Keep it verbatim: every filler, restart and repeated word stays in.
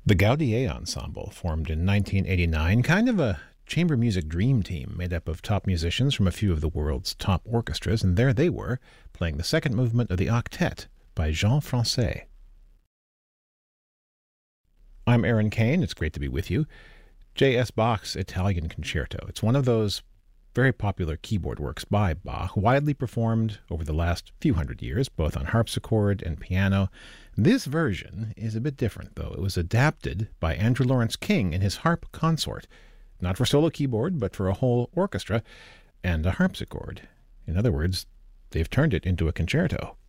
The Gaudier Ensemble formed in nineteen eighty-nine, kind of a chamber music dream team made up of top musicians from a few of the world's top orchestras, and there they were, playing the second movement of the Octet by Jean Francais. I'm Aaron Kane. It's great to be with you. J S. Bach's Italian Concerto. It's one of those very popular keyboard works by Bach, widely performed over the last few hundred years, both on harpsichord and piano. This version is a bit different, though. It was adapted by Andrew Lawrence King in his Harp Consort, not for solo keyboard, but for a whole orchestra and a harpsichord. In other words, they've turned it into a concerto.